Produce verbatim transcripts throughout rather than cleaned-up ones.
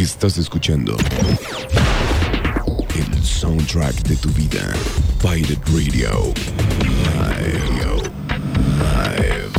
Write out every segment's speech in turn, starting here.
Estás escuchando el soundtrack de tu vida. Pirate Radio. Live. Live.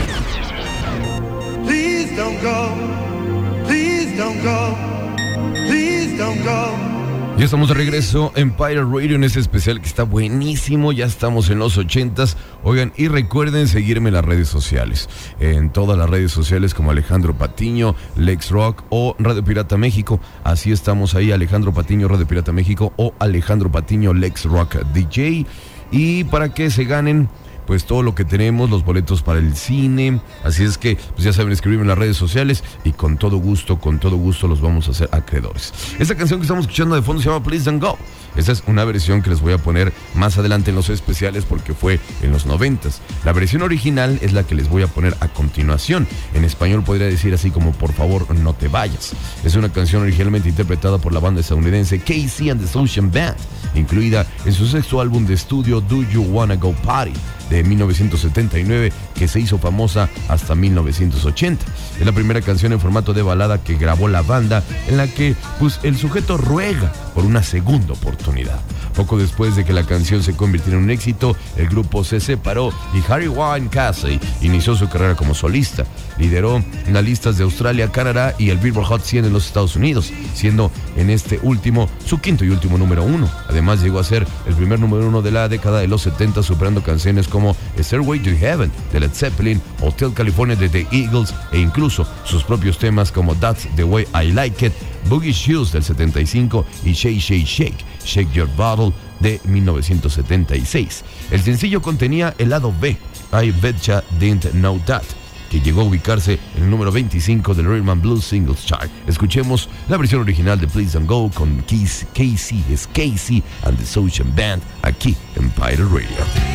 Please don't go. Please don't go. Please don't go. Ya estamos de regreso en Pirate Radio en este especial que está buenísimo. Ya estamos en los ochentas. Oigan, y recuerden seguirme en las redes sociales. En todas las redes sociales como Alejandro Patiño, Lex Rock o Radio Pirata México. Así estamos ahí, Alejandro Patiño, Radio Pirata México o Alejandro Patiño, Lex Rock D J. Y para que se ganen pues todo lo que tenemos, los boletos para el cine. Así es que, pues ya saben, escribirme en las redes sociales y con todo gusto, con todo gusto los vamos a hacer acreedores. Esta canción que estamos escuchando de fondo se llama Please Don't Go. Esta es una versión que les voy a poner más adelante en los especiales porque fue en los noventas. La versión original es la que les voy a poner a continuación. En español podría decir así como Por favor no te vayas. Es una canción originalmente interpretada por la banda estadounidense K C and the Social Band, incluida en su sexto álbum de estudio Do You Wanna Go Party de mil novecientos setenta y nueve, que se hizo famosa hasta mil novecientos ochenta. Es la primera canción en formato de balada que grabó la banda, en la que pues el sujeto ruega por una segunda oportunidad. Poco después de que la canción se convirtiera en un éxito, el grupo se separó y Harry Wayne Casey inició su carrera como solista. Lideró las listas de Australia, Canadá y el Billboard Hot cien en los Estados Unidos, siendo en este último su quinto y último número uno. Además llegó a ser el primer número uno de la década de los setenta, superando canciones como Stairway to Heaven de Led Zeppelin, Hotel California de The Eagles e incluso sus propios temas como That's the Way I Like It, Boogie Shoes del setenta y cinco y Shake Shake Shake, Shake Your Bottle de mil novecientos setenta y seis. El sencillo contenía el lado B, I Betcha Didn't Know That, que llegó a ubicarse en el número veinticinco del Rhythm and Blues Singles Chart. Escuchemos la versión original de Please Don't Go con K C, es K C and the Social Band aquí en Pirate Radio.